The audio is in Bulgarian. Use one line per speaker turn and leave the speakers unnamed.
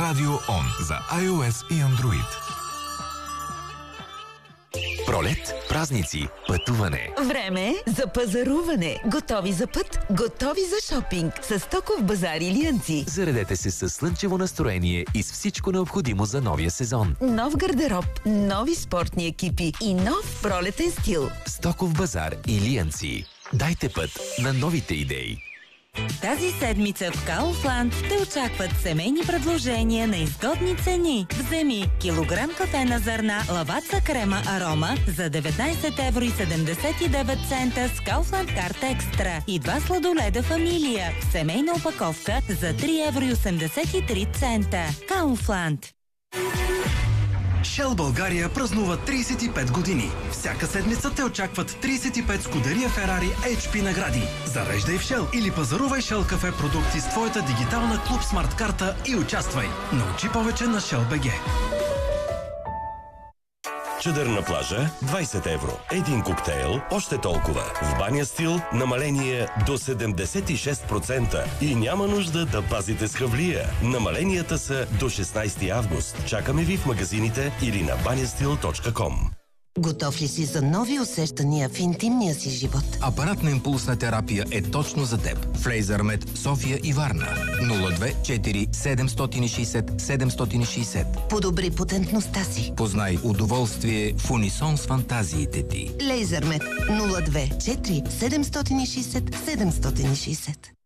Radio On за iOS и Android. Пролет, празници, пътуване.
Време за пазаруване. Готови за път, готови за шопинг. С Стоков базар Илиянци.
Заредете се със слънчево настроение и с всичко необходимо за новия сезон.
Нов гардероб, нови спортни екипи и нов пролетен стил.
Стоков базар Илиянци. Дайте път на новите идеи.
Тази седмица в Kaufland те очакват семейни предложения на изгодни цени. Вземи килограм кафе на зърна Лаваца крема арома за 19,79 евро с Kaufland карта екстра и 2 сладоледа фамилия в семейна опаковка за 3,83 евро. Kaufland.
Shell България празнува 35 години. Всяка седмица те очакват 35 Скудерия Ферари HP награди. Зареждай в Shell или пазарувай Shell кафе продукти с твоята дигитална Клуб Смарт карта и участвай. Научи повече на Shell BG.
Чадър на плажа 20 евро. Един коктейл още толкова. В Баня Стил намаление до 76% и няма нужда да пазите с хавлия. Намаленията са до 16 август. Чакаме ви в магазините или на banyastil.com.
Готов ли си за нови усещания в интимния си живот?
Апаратна импулсна терапия е точно за теб. В Лейзърмед София и Варна. 02 4 760 760.
Подобри потентността си.
Познай удоволствие в унисон с фантазиите ти.
Лейзърмед 02 4 760 760.